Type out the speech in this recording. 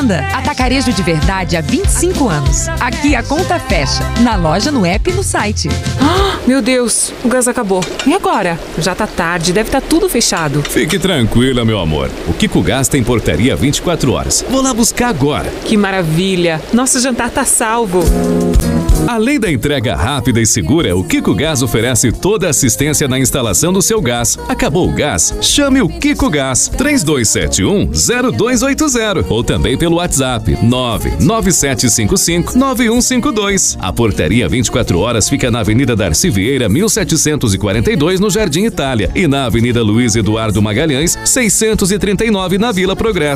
revenda. Atacarejo de verdade há 25 anos. Aqui a conta fecha. Na loja, no app e no site. Meu Deus, o gás acabou. E agora? Já tá tarde, deve estar tudo fechado. Fique tranquila, meu amor. O Kiko Gás tem portaria 24 horas. Vou lá buscar agora. Que maravilha. Nosso jantar tá salvo. Além da entrega rápida e segura, o Kiko Gás oferece toda a assistência na instalação do seu gás. Acabou o gás? Chame o Kiko Gás 3271-0280 ou também pelo WhatsApp 99755-9152. A portaria 24 horas fica na Avenida Darcy Vieira, 1742, no Jardim Itália, e na Avenida Luiz Eduardo Magalhães, 639, na Vila Progresso.